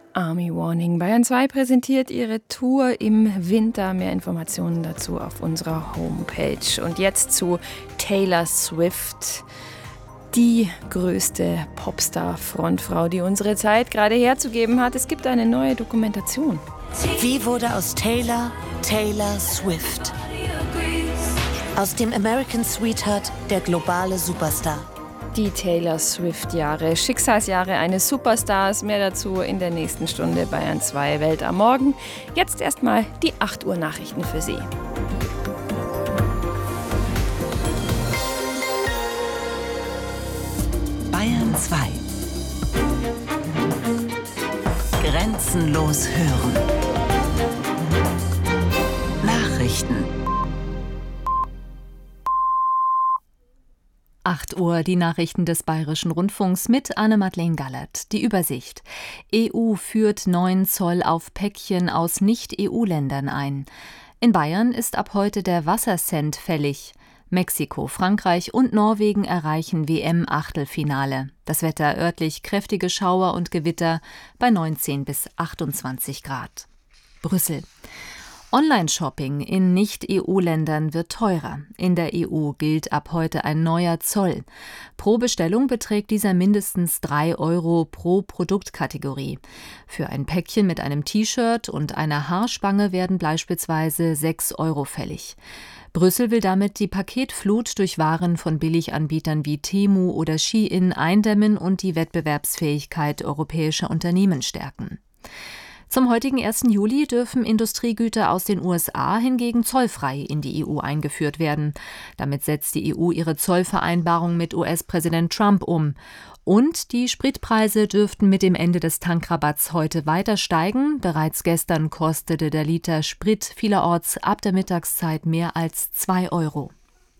Army Warning. Bayern 2 präsentiert ihre Tour im Winter. Mehr Informationen dazu auf unserer Homepage. Und jetzt zu Taylor Swift, die größte Popstar-Frontfrau, die unsere Zeit gerade herzugeben hat. Es gibt eine neue Dokumentation. Wie wurde aus Taylor Swift? Aus dem American Sweetheart der globale Superstar. Die Taylor Swift-Jahre, Schicksalsjahre eines Superstars. Mehr dazu in der nächsten Stunde Bayern 2 Welt am Morgen. Jetzt erstmal die 8 Uhr Nachrichten für Sie. Bayern 2. Grenzenlos hören. Nachrichten. 8 Uhr, die Nachrichten des Bayerischen Rundfunks mit Anne-Madeleine Gallert. Die Übersicht. EU führt neuen Zoll auf Päckchen aus Nicht-EU-Ländern ein. In Bayern ist ab heute der Wassercent fällig. Mexiko, Frankreich und Norwegen erreichen WM-Achtelfinale. Das Wetter örtlich kräftige Schauer und Gewitter bei 19 bis 28 Grad. Brüssel. Online-Shopping in Nicht-EU-Ländern wird teurer. In der EU gilt ab heute ein neuer Zoll. Pro Bestellung beträgt dieser mindestens 3 € pro Produktkategorie. Für ein Päckchen mit einem T-Shirt und einer Haarspange werden beispielsweise 6 € fällig. Brüssel will damit die Paketflut durch Waren von Billiganbietern wie Temu oder Shein eindämmen und die Wettbewerbsfähigkeit europäischer Unternehmen stärken. Zum heutigen 1. Juli dürfen Industriegüter aus den USA hingegen zollfrei in die EU eingeführt werden. Damit setzt die EU ihre Zollvereinbarung mit US-Präsident Trump um. Und die Spritpreise dürften mit dem Ende des Tankrabatts heute weiter steigen. Bereits gestern kostete der Liter Sprit vielerorts ab der Mittagszeit mehr als 2 €.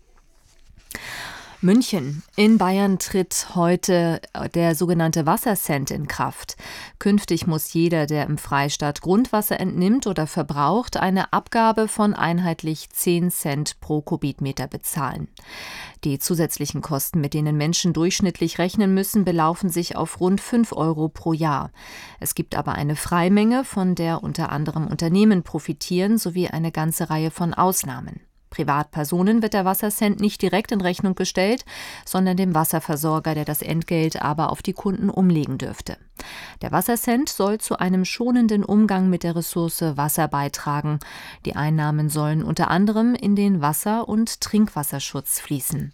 München. In Bayern tritt heute der sogenannte Wassercent in Kraft. Künftig muss jeder, der im Freistaat Grundwasser entnimmt oder verbraucht, eine Abgabe von einheitlich 10 Cent pro Kubikmeter bezahlen. Die zusätzlichen Kosten, mit denen Menschen durchschnittlich rechnen müssen, belaufen sich auf rund 5 € pro Jahr. Es gibt aber eine Freimenge, von der unter anderem Unternehmen profitieren, sowie eine ganze Reihe von Ausnahmen. Privatpersonen wird der Wassercent nicht direkt in Rechnung gestellt, sondern dem Wasserversorger, der das Entgelt aber auf die Kunden umlegen dürfte. Der Wassercent soll zu einem schonenden Umgang mit der Ressource Wasser beitragen. Die Einnahmen sollen unter anderem in den Wasser- und Trinkwasserschutz fließen.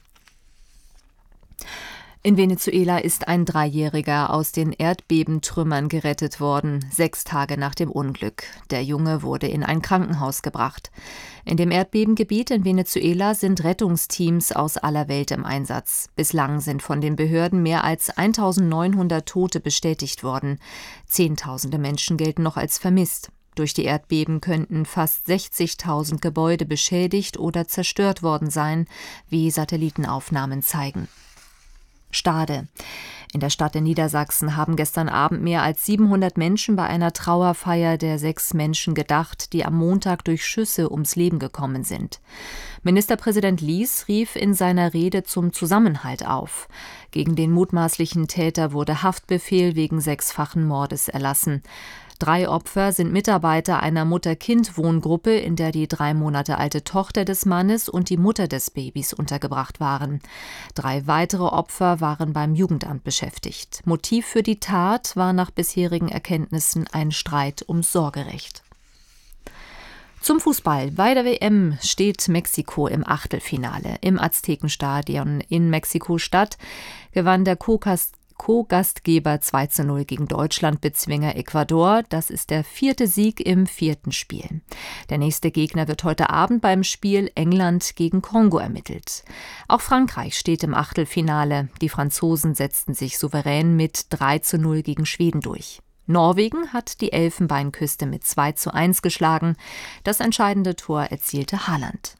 In Venezuela ist ein 3-Jähriger aus den Erdbebentrümmern gerettet worden, 6 Tage nach dem Unglück. Der Junge wurde in ein Krankenhaus gebracht. In dem Erdbebengebiet in Venezuela sind Rettungsteams aus aller Welt im Einsatz. Bislang sind von den Behörden mehr als 1900 Tote bestätigt worden. Zehntausende Menschen gelten noch als vermisst. Durch die Erdbeben könnten fast 60.000 Gebäude beschädigt oder zerstört worden sein, wie Satellitenaufnahmen zeigen. Stade. In der Stadt in Niedersachsen haben gestern Abend mehr als 700 Menschen bei einer Trauerfeier der 6 Menschen gedacht, die am Montag durch Schüsse ums Leben gekommen sind. Ministerpräsident Lies rief in seiner Rede zum Zusammenhalt auf. Gegen den mutmaßlichen Täter wurde Haftbefehl wegen 6-fachen Mordes erlassen. 3 Opfer sind Mitarbeiter einer Mutter-Kind-Wohngruppe, in der die 3 Monate alte Tochter des Mannes und die Mutter des Babys untergebracht waren. 3 weitere Opfer waren beim Jugendamt beschäftigt. Motiv für die Tat war nach bisherigen Erkenntnissen ein Streit ums Sorgerecht. Zum Fußball. Bei der WM steht Mexiko im Achtelfinale. Im Aztekenstadion in Mexiko-Stadt gewann der Co-Gastgeber 2:0 gegen Deutschland-Bezwinger Ecuador. Das ist der 4. Sieg im 4. Spiel. Der nächste Gegner wird heute Abend beim Spiel England gegen Kongo ermittelt. Auch Frankreich steht im Achtelfinale. Die Franzosen setzten sich souverän mit 3:0 gegen Schweden durch. Norwegen hat die Elfenbeinküste mit 2:1 geschlagen. Das entscheidende Tor erzielte Haaland.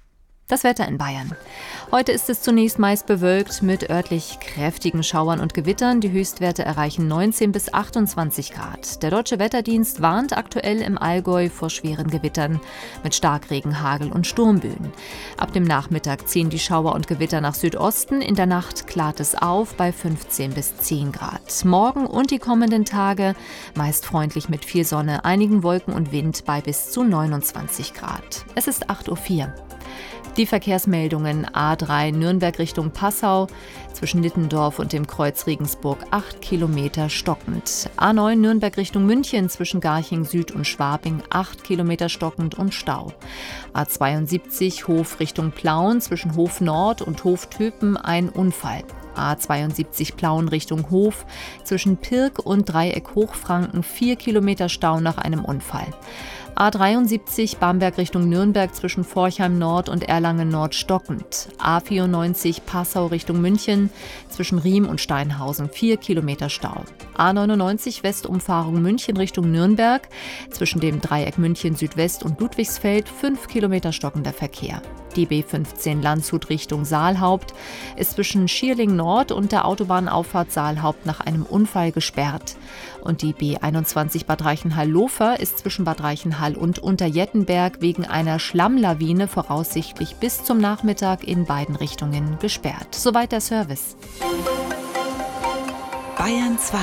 Das Wetter in Bayern. Heute ist es zunächst meist bewölkt mit örtlich kräftigen Schauern und Gewittern. Die Höchstwerte erreichen 19 bis 28 Grad. Der Deutsche Wetterdienst warnt aktuell im Allgäu vor schweren Gewittern mit Starkregen, Hagel und Sturmböen. Ab dem Nachmittag ziehen die Schauer und Gewitter nach Südosten. In der Nacht klart es auf bei 15 bis 10 Grad. Morgen und die kommenden Tage meist freundlich mit viel Sonne, einigen Wolken und Wind bei bis zu 29 Grad. Es ist 8:04 Uhr. Die Verkehrsmeldungen: A3 Nürnberg Richtung Passau, zwischen Nittendorf und dem Kreuz Regensburg 8 Kilometer stockend. A9 Nürnberg Richtung München, zwischen Garching Süd und Schwabing 8 Kilometer stockend und Stau. A72 Hof Richtung Plauen, zwischen Hof Nord und Hof Töpen ein Unfall. A72 Plauen Richtung Hof, zwischen Pirk und Dreieck Hochfranken 4 Kilometer Stau nach einem Unfall. A73 Bamberg Richtung Nürnberg, zwischen Forchheim Nord und Erlangen Nord stockend. A94 Passau Richtung München, zwischen Riem und Steinhausen 4 Kilometer Stau. A99 Westumfahrung München Richtung Nürnberg, zwischen dem Dreieck München Südwest und Ludwigsfeld 5 Kilometer stockender Verkehr. Die B15 Landshut Richtung Saalhaupt ist zwischen Schierling Nord und der Autobahnauffahrt Saalhaupt nach einem Unfall gesperrt. Und die B21 Bad Reichenhall-Lofer ist zwischen Bad Reichenhall und Unterjettenberg wegen einer Schlammlawine voraussichtlich bis zum Nachmittag in beiden Richtungen gesperrt. Soweit der Service. Bayern 2.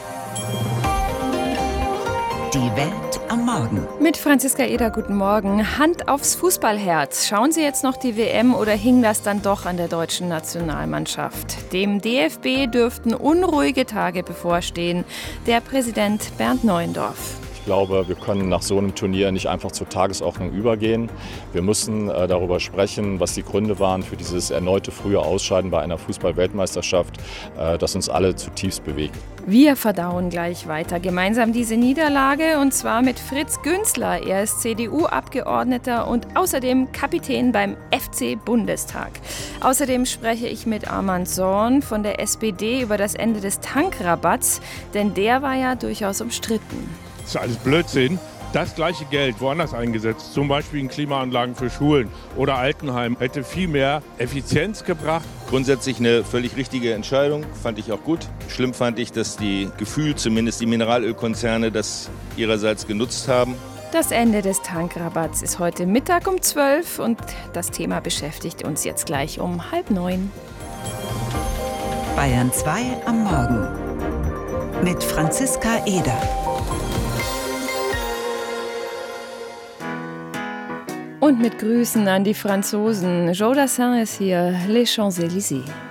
Die Welt am Morgen. Mit Franziska Eder, guten Morgen. Hand aufs Fußballherz. Schauen Sie jetzt noch die WM oder hing das dann doch an der deutschen Nationalmannschaft? Dem DFB dürften unruhige Tage bevorstehen. Der Präsident Bernd Neuendorf. Ich glaube, wir können nach so einem Turnier nicht einfach zur Tagesordnung übergehen. Wir müssen darüber sprechen, was die Gründe waren für dieses erneute frühe Ausscheiden bei einer Fußball-Weltmeisterschaft, das uns alle zutiefst bewegt. Wir verdauen gleich weiter gemeinsam diese Niederlage, und zwar mit Fritz Günzler. Er ist CDU-Abgeordneter und außerdem Kapitän beim FC-Bundestag. Außerdem spreche ich mit Armand Sorn von der SPD über das Ende des Tankrabatts, denn der war ja durchaus umstritten. Das ist alles Blödsinn. Das gleiche Geld woanders eingesetzt, zum Beispiel in Klimaanlagen für Schulen oder Altenheim, hätte viel mehr Effizienz gebracht. Grundsätzlich eine völlig richtige Entscheidung, fand ich auch gut. Schlimm fand ich, dass gefühlt zumindest die Mineralölkonzerne das ihrerseits genutzt haben. Das Ende des Tankrabatts ist heute Mittag um 12 und das Thema beschäftigt uns jetzt gleich um 8:30. Bayern 2 am Morgen. Mit Franziska Eder. Und mit Grüßen an die Franzosen. Joe Dassin ist hier, Les Champs-Élysées.